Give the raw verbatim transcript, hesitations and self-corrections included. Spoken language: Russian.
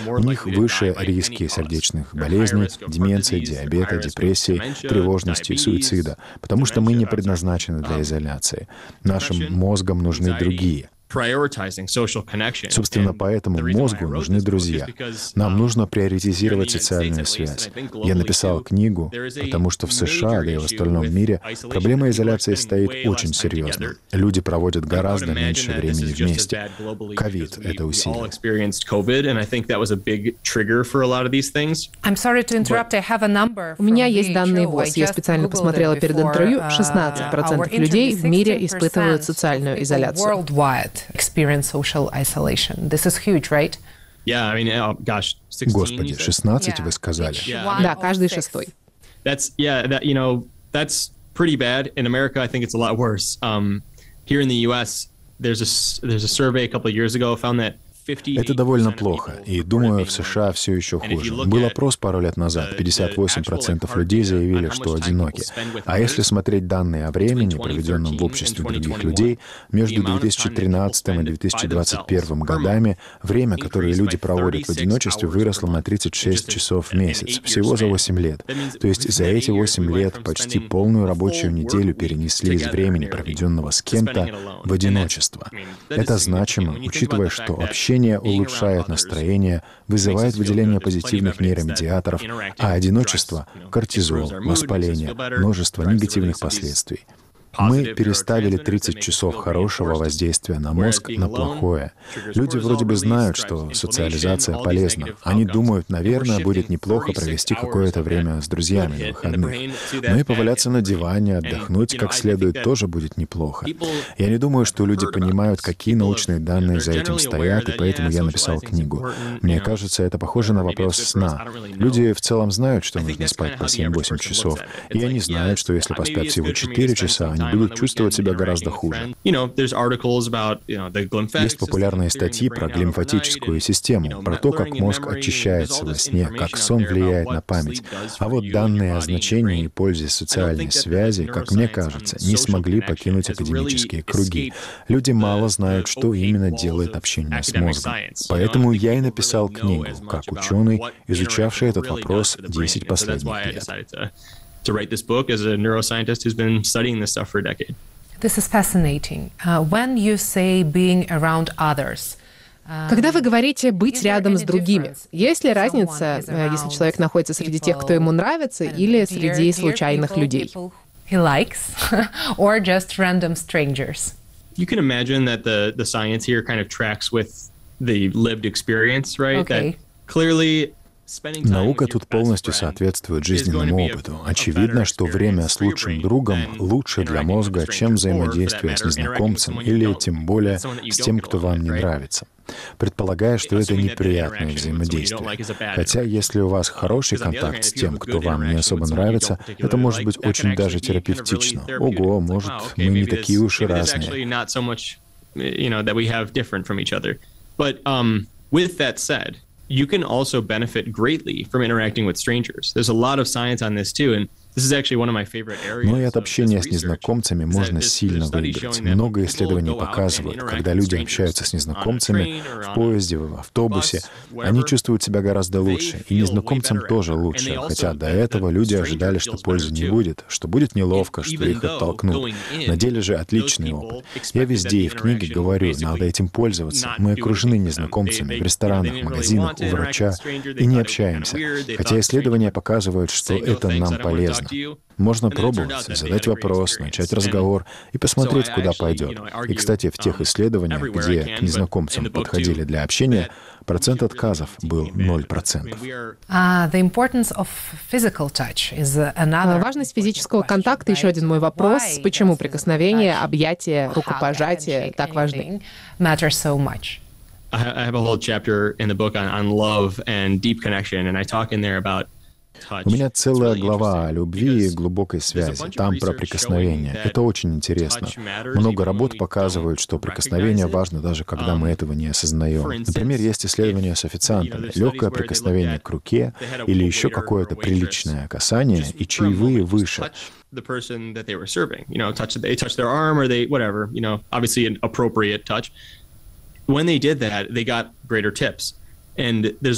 У них выше риски сердечных болезней, деменции, диабета, депрессии, тревожности, суицида, потому что мы не предназначены для изоляции. Нашим мозгам нужны другие. Собственно, поэтому мозгу нужны друзья. Нам нужно приоритизировать социальную связь. Я написал книгу, потому что в США, да и в остальном мире, проблема изоляции стоит очень серьезно. Люди проводят гораздо меньше времени вместе. Ковид это усилил. У меня есть данные ВОЗ. Я специально посмотрела перед интервью. шестнадцать процентов людей в мире испытывают социальную изоляцию. Experience social isolation. This is huge, right? Yeah, I mean, oh, gosh, Господи, шестнадцать вы сказали? Да, каждый шестой. That's yeah, that you know, that's pretty bad. In America, I think it's a lot worse. Um, here in the U S, there's a there's a survey a couple of years ago found that Это довольно плохо, и, думаю, в США все еще хуже. Был опрос пару лет назад, пятьдесят восемь процентов людей заявили, что одиноки. А если смотреть данные о времени, проведенном в обществе других людей, между две тысячи тринадцатым и две тысячи двадцать первым годами время, которое люди проводят в одиночестве, выросло на тридцать шесть часов в месяц, всего за восемь лет. То есть за эти восемь лет почти полную рабочую неделю перенесли из времени, проведенного с кем-то, в одиночество. Это значимо, учитывая, что общение улучшает настроение, вызывает выделение позитивных нейромедиаторов, а одиночество — кортизол, воспаление, множество негативных последствий. Мы переставили тридцать часов хорошего воздействия на мозг на плохое. Люди вроде бы знают, что социализация полезна. Они думают, наверное, будет неплохо провести какое-то время с друзьями на выходных. Но и поваляться на диване, отдохнуть как следует тоже будет неплохо. Я не думаю, что люди понимают, какие научные данные за этим стоят, и поэтому я написал книгу. Мне кажется, это похоже на вопрос сна. Люди в целом знают, что нужно спать по семь-восемь часов, и они знают, что если поспят всего четыре часа, они будут чувствовать себя гораздо хуже. Есть популярные статьи про глимфатическую систему, про то, как мозг очищается во сне, как сон влияет на память. А вот данные о значении и пользе социальной связи, как мне кажется, не смогли покинуть академические круги. Люди мало знают, что именно делает общение с мозгом. Поэтому я и написал книгу, как ученый, изучавший этот вопрос десять последних лет. To write this book as a neuroscientist who's been studying this stuff for a decade. This is fascinating. Uh, when you say being around others, Когда вы говорите «быть рядом с другими», есть ли разница, если человек находится среди тех, кто ему нравится, или среди случайных людей? He likes, or just random strangers? You can imagine that the the science here kind of tracks with the lived experience, right? Okay. That clearly. Наука тут полностью соответствует жизненному опыту. Очевидно, что время с лучшим другом лучше для мозга, чем взаимодействие с незнакомцем или, тем более, с тем, кто вам не нравится. Предполагая, что это неприятное взаимодействие. Хотя, если у вас хороший контакт с тем, кто вам не особо нравится, это может быть очень даже терапевтично. Ого, может, мы не такие уж и разные. You can also benefit greatly from interacting with strangers. There's a lot of science on this too, and this is actually one of my favorite areas. Но и от общения с незнакомцами можно сильно выиграть. Много исследований показывают, когда люди общаются с незнакомцами в поезде, в автобусе, они чувствуют себя гораздо лучше, и незнакомцам тоже лучше, хотя до этого люди ожидали, что пользы не будет, что будет неловко, что их оттолкнут. На деле же отличный опыт. Я везде и в книге говорю, надо этим пользоваться. Мы окружены незнакомцами в ресторанах, магазинах, у врача, и не общаемся. Хотя исследования показывают, что это нам полезно. Можно пробовать, задать вопрос, начать разговор и посмотреть, куда пойдет. И, кстати, в тех исследованиях, где к незнакомцам подходили для общения, процент отказов был ноль процентов. Важность физического контакта — еще один мой вопрос. Почему прикосновение, объятия, рукопожатие так важны? I have a whole chapter in the book on, on love and deep connection, and I talk in there about touch. У меня целая глава о любви и глубокой связи. Там про прикосновение. Это очень интересно. Много работ показывают, что прикосновение важно, даже когда мы этого не осознаем. Например, есть исследования с официантами. Легкое прикосновение к руке или еще какое-то приличное касание, и чаевые выше. The person that they were serving, you know, touch, they touch their arm or they, whatever, you know, obviously an appropriate touch. When they did that, they got greater tips. And there's